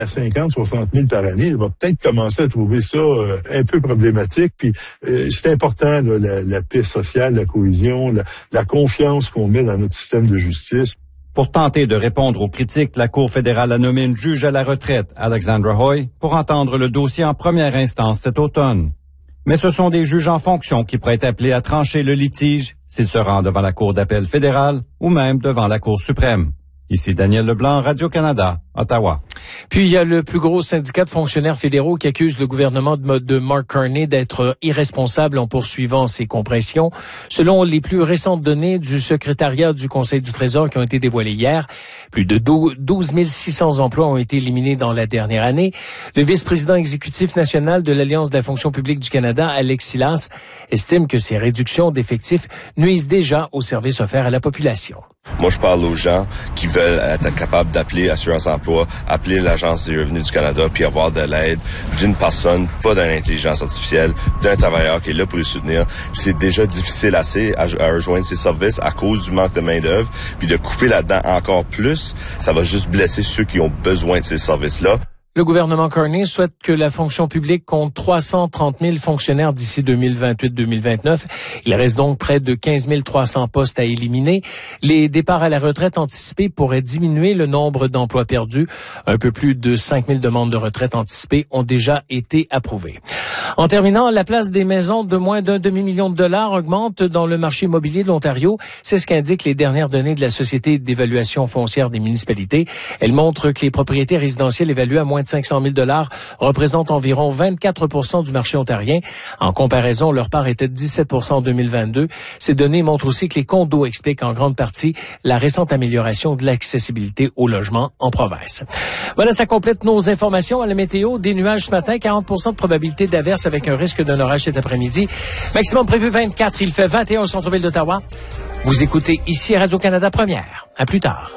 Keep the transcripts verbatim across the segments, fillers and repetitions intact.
à cinquante, soixante mille par année, il va peut-être commencer à trouver ça euh, un peu problématique. Puis euh, c'est important, là, la, la paix sociale, la cohésion, la, la confiance qu'on met dans notre système de justice. Pour tenter de répondre aux critiques, la Cour fédérale a nommé une juge à la retraite, Alexandra Hoy, pour entendre le dossier en première instance cet automne. Mais ce sont des juges en fonction qui pourraient être appelés à trancher le litige s'ils se rendent devant la Cour d'appel fédérale ou même devant la Cour suprême. Ici Daniel Leblanc, Radio-Canada, Ottawa. Puis il y a le plus gros syndicat de fonctionnaires fédéraux qui accuse le gouvernement de, de Mark Carney d'être irresponsable en poursuivant ses compressions. Selon les plus récentes données du secrétariat du Conseil du Trésor qui ont été dévoilées hier, plus de douze mille six cents emplois ont été éliminés dans la dernière année. Le vice-président exécutif national de l'Alliance de la fonction publique du Canada, Alex Silas, estime que ces réductions d'effectifs nuisent déjà aux services offerts à la population. Moi, je parle aux gens qui veulent être capables d'appeler Assurance Emploi, appeler l'Agence des revenus du Canada, puis avoir de l'aide d'une personne, pas d'une intelligence artificielle, d'un travailleur qui est là pour les soutenir. Puis c'est déjà difficile assez à, à rejoindre ces services à cause du manque de main-d'œuvre, puis de couper là-dedans encore plus, ça va juste blesser ceux qui ont besoin de ces services-là. Le gouvernement Carney souhaite que la fonction publique compte trois cent trente mille fonctionnaires d'ici deux mille vingt-huit deux mille vingt-neuf. Il reste donc près de quinze mille trois cents postes à éliminer. Les départs à la retraite anticipés pourraient diminuer le nombre d'emplois perdus. Un peu plus de cinq mille demandes de retraite anticipées ont déjà été approuvées. En terminant, la place des maisons de moins d'un demi-million de dollars augmente dans le marché immobilier de l'Ontario. C'est ce qu'indiquent les dernières données de la Société d'évaluation foncière des municipalités. Elles montrent que les propriétés résidentielles évaluées à moins de cinq cent mille dollars représentent environ vingt-quatre pour cent du marché ontarien. En comparaison, leur part était de dix-sept pour cent en deux mille vingt-deux. Ces données montrent aussi que les condos expliquent en grande partie la récente amélioration de l'accessibilité au logement en province. Voilà, ça complète nos informations. À la météo, des nuages ce matin, quarante pour cent de probabilité d'averse avec un risque d'un orage cet après-midi. Maximum prévu vingt-quatre, il fait vingt et un au centre-ville d'Ottawa. Vous écoutez ici Radio-Canada Première. À plus tard.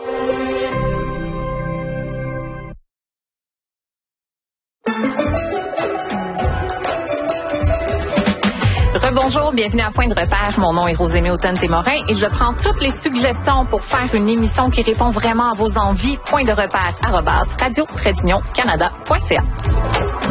Rebonjour, bienvenue à Point de repère. Mon nom est Rosémie Automne-Témorin et je prends toutes les suggestions pour faire une émission qui répond vraiment à vos envies. Point de repère, arobase radio tiret canada point c a.